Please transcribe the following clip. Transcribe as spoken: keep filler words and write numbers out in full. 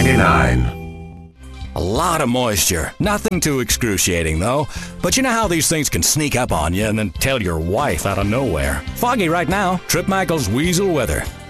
ninety-nine. A lot of moisture. Nothing too excruciating, though. But you know how these things can sneak up on you and then tell your wife out of nowhere. Foggy right now. Trip Michael's Weasel Weather.